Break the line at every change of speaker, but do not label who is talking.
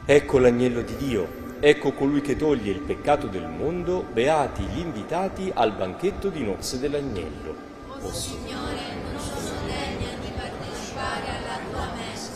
Ecco l'agnello di Dio, ecco colui che toglie il peccato del mondo, beati gli invitati al banchetto di nozze dell'agnello.
O Signore, non sono degna di partecipare alla tua messa,